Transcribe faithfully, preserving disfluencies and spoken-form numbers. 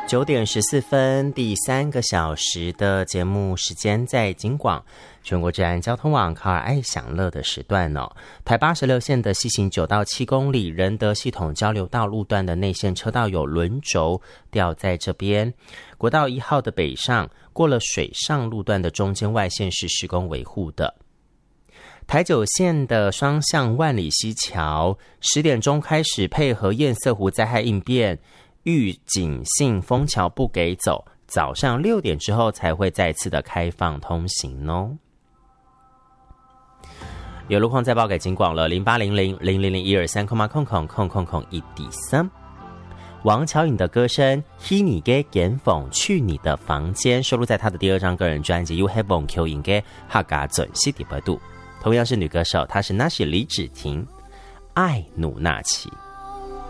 九点十四分，第三个小时的节目时间在警广全国治安交通网卡尔爱享乐的时段哦。台八十六线的西行九到七公里仁德系统交流道路段的内线车道有轮轴掉在这边。国道一号的北上过了水上路段的中间外线是施工维护的。台九线的双向万里溪桥十点钟开始配合堰塞湖灾害应变，预警性封桥不给走，早上六点之后才会再次的开放通行哦。有路况再报给警广了，零八零零零零零一二三空空空空空空一第三。王乔颖的歌声《He 你给减讽去你的房间》收录在他的第二张个人专辑《You Have On Q 应该哈嘎准西底百度》，同样是女歌手，她是那是李芷婷，爱努纳奇。